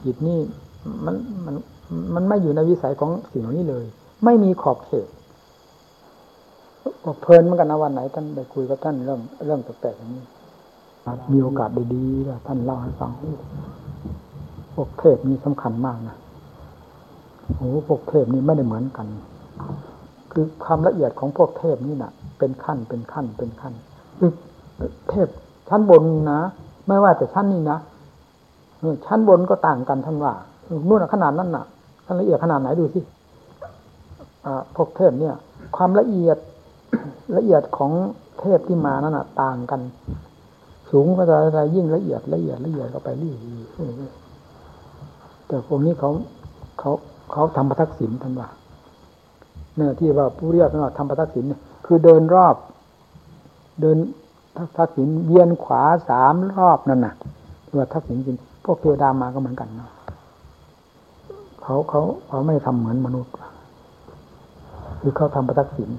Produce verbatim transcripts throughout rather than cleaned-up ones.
จิตนี่มันมันมันไม่อยู่ในวิสัยของสิ่งนี้เลยไม่มีขอบเขตเพลินเหมือนกันนะวันไหนท่านได้คุยกับท่านเรื่องเรื่องแปลกๆอย่างนี้มีโอกาสได้ดีท่านเล่าให้ฟังพวกเทพนี่สำคัญมากนะโอ้พวกเทพนี่ไม่ได้เหมือนกันคือความละเอียดของพวกเทพนี่น่ะเป็นขั้นเป็นขั้นเป็นขั้นคือเทพชั้นบนนะไม่ว่าแต่ชั้นนี้นะชั้นบนก็ต่างกันท่านว่านู่นขนาดนั้นน่ะท่านละเอียดขนาดไหนดูสิพวกเทพเนี่ยความละเอียดละเอียดของเทพที่มานั่นน่ะต่างกันสูงก็จะอะไรยิ่งละเอียดละเอียดละเอียดเข้าไปเรื่อยๆแต่พวกนี้เขาเขาเขาทำประทักษิณท่านว่าเนี่ยที่ว่าผู้เรียกว่าทำประทักษิณเนี่ยคือเดินรอบเดินทักษิณเวียนขวาสามรอบนั่นน่ะว่าทักษิณจริงพวกเทวดามาก็เหมือนกันเนาะเขาเขาเขาไม่ทำเหมือนมนุษย์คือเขาทำประทักษิณ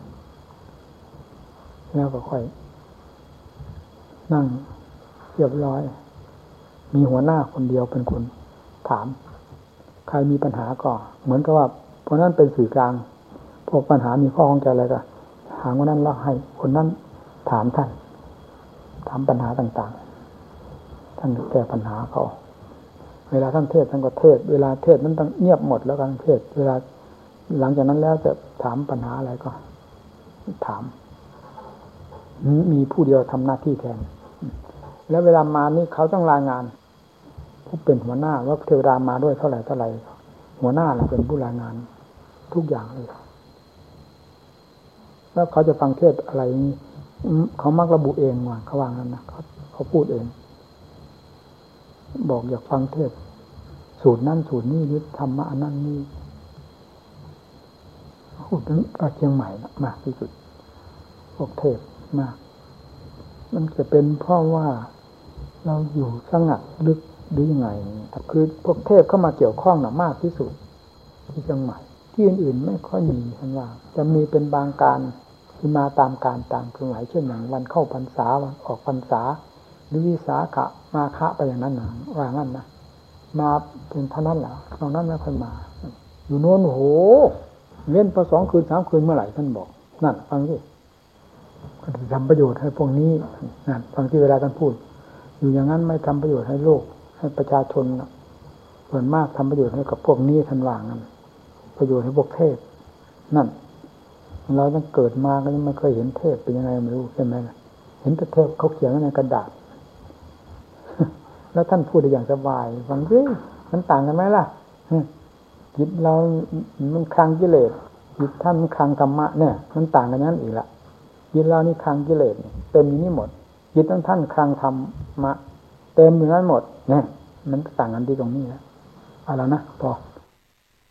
แล้วก็ค่อยนั่งเรียบร้อยมีหัวหน้าคนเดียวเป็นคนถามใครมีปัญหาก็เหมือนกับว่าเพราะนั้นเป็นสื่อกลางพวกปัญหามีข้อข้องใจอะไรก็ถามคนนั้นแล้วให้คนนั้นถามท่านถามปัญหาต่างๆท่านแก้ปัญหาเขาเวลาท่านเทศท่านก็เทศเวลาเทศนั้นต้องเงียบหมดแล้วการเทศเวลาหลังจากนั้นแล้วจะถามปัญหาอะไรก็ถามมีผู้เดียวทำหน้าที่แทนแล้วเวลามานี่เขาต้องรายงานผู้เป็นหัวหน้าว่าเทวดามาด้วยเท่าไหร่เท่าไหร่หัวหน้าเราเป็นผู้รายงานทุกอย่างเลยแล้วเขาจะฟังเทศอะไรเขามักระบุเองว่าเขาวางนั้นนะเขาเขาพูดเองบอกอยากฟังเทศสูตรนั่นสูตรนี้หรือธรรมะอันนั้นนี่พูดถึงเชียงใหม่นะมากที่สุดพวกเทศมากมันจะเป็นเพราะว่าเราอยู่สงัดลึกหรือยังไงคือพวกเทพเข้ามาเกี่ยวข้องนะมากที่สุดที่เชียงใหม่ที่อื่นๆไม่ค่อยมีท่านว่าจะมีเป็นบางการที่มาตามการตามเครื่องหมายเช่นอย่างวันเข้าพรรษาวันออกพรรษาหรือวิสาขะมาฆะไปอย่างนั้นนะว่างั้นนะมาเป็นเท่านั้นแหละตอนนั้นไม่ค่อยมาอยู่โน่นโอ้โหเว้นพอสองคืนสามคืนเมื่อไหร่ท่านบอกนั่นฟังสิก็จะทำประโยชน์ให้พวกนี้นั่นฟังที่เวลาท่านพูดอยู่อย่างนั้นไม่ทำประโยชน์ให้โลกให้ประชาชนส่วนมากทำประโยชน์ให้กับพวกนี้ท่านว่างั้นประโยชน์ให้พวกเทพนั่นเราตั้งเกิดมาก็ยังไม่เคยเห็นเทพเป็นยังไงไม่รู้ใช่ไหมเห็นแต่เทพเขาเขียนในกระดาษแล้วท่านพูดได้อย่างสบายฟังสิมันต่างกันไหมล่ะจิตเรามันคลังกิเลสจิตท่านมันคลังธรรมะเนี่ยมันต่างกันนั้นอีกละจิตเรานี่คลังกิเลสเต็มอยู่นี่หมดจิตท่านท่านคลังธรรมะเต็มอยู่นั้นหมดเนี่ยมันต่างกันที่ตรงนี้นะเอาแล้วนะพอ